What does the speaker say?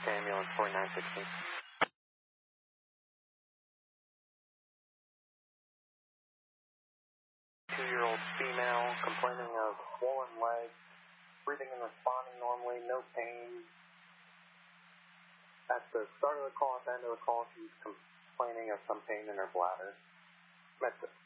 ambulance 4916. 2-year-old female complaining of swollen legs, breathing and responding normally, no pain. At the start of the call, at the end of the call, she's complaining of some pain in her bladder. That's it.